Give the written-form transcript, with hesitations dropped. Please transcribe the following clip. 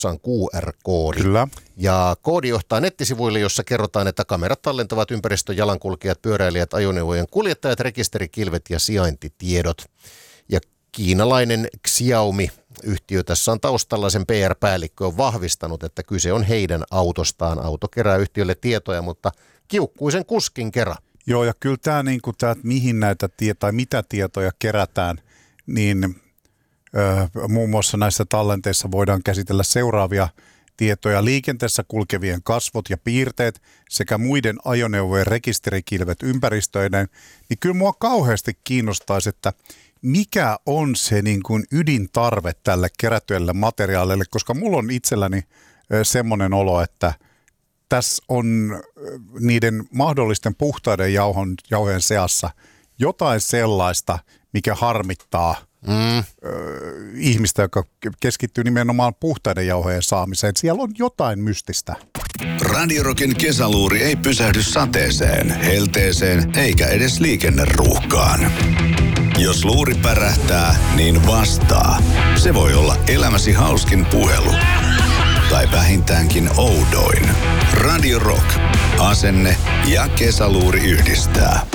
on QR-koodi. Kyllä. Ja koodi johtaa nettisivuille, jossa kerrotaan, että kamerat tallentavat ympäristön jalankulkijat, pyöräilijät, ajoneuvojen kuljettajat, rekisterikilvet ja sijaintitiedot. Ja kiinalainen Xiaomi-yhtiö tässä on taustalla, sen PR-päällikkö on vahvistanut, että kyse on heidän autostaan. Auto kerää yhtiölle tietoja, mutta kiukkuisen kuskin kerran. Joo, ja kyllä tämä, että mihin näitä tai mitä tietoja kerätään, niin muun muassa näissä tallenteissa voidaan käsitellä seuraavia tietoja: liikenteessä kulkevien kasvot ja piirteet sekä muiden ajoneuvojen rekisterikilvet ympäristöiden. Niin kyllä mua kauheasti kiinnostaisi, että mikä on se niin kuin ydintarve tälle kerätyelle materiaalille, koska mulla on itselläni semmoinen olo, että tässä on niiden mahdollisten puhtaiden jauhojen seassa jotain sellaista, mikä harmittaa ihmistä, joka keskittyy nimenomaan puhtaiden jauhojen saamiseen. Siellä on jotain mystistä. Radio Rockin kesäluuri ei pysähdy sateeseen, helteeseen eikä edes liikenneruuhkaan. Jos luuri pärähtää, niin vastaa. Se voi olla elämäsi hauskin puhelu. Tai vähintäänkin oudoin. Radio Rock. Asenne ja kesäluuri yhdistää.